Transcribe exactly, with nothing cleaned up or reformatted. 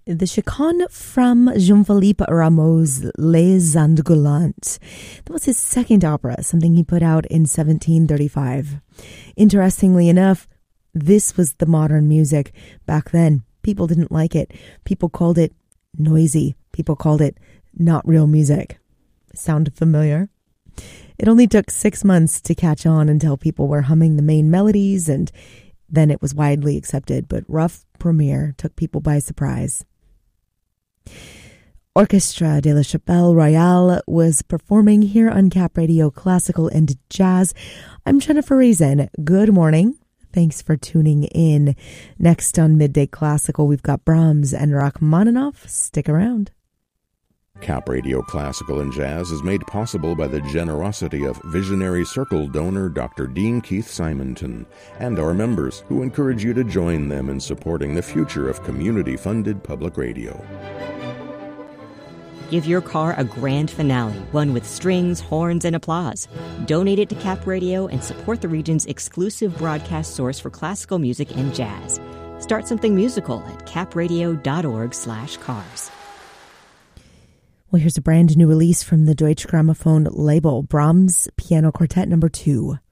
the chaconne from Jean-Philippe Rameau's Les Andes Galantes. That was his second opera, something he put out in seventeen thirty-five. Interestingly enough, this was the modern music back then. People didn't like it. People called it noisy. People called it not real music. Sound familiar? It only took six months to catch on until people were humming the main melodies, and then it was widely accepted, but rough premiere took people by surprise. Orchestra de la Chapelle Royale was performing here on Cap Radio Classical and Jazz. I'm Jennifer Reason. Good morning. Thanks for tuning in. Next on Midday Classical, we've got Brahms and Rachmaninoff. Stick around. Cap Radio Classical and Jazz is made possible by the generosity of visionary Circle donor Doctor Dean Keith Simonton and our members, who encourage you to join them in supporting the future of community-funded public radio. Give your car a grand finale, one with strings, horns, and applause. Donate it to Cap Radio and support the region's exclusive broadcast source for classical music and jazz. Start something musical at capradio.org slash cars. Well, here's a brand new release from the Deutsche Grammophon label, Brahms Piano Quartet number two.